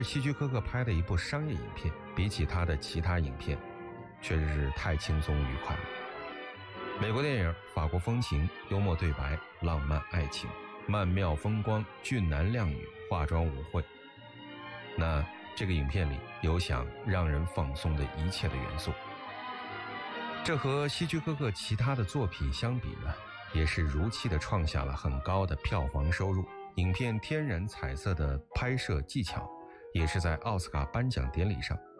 希区柯克拍的一部商业影片，比起他的其他影片确实是太轻松愉快了。美国电影，法国风情，幽默对白，浪漫爱情，曼妙风光，俊男靓女，化妆舞会。那这个影片里有想让人放松的一切的元素，这和希区柯克其他的作品相比呢，也是如期的创下了很高的票房收入。影片天然彩色的拍摄技巧也是在奥斯卡颁奖典礼上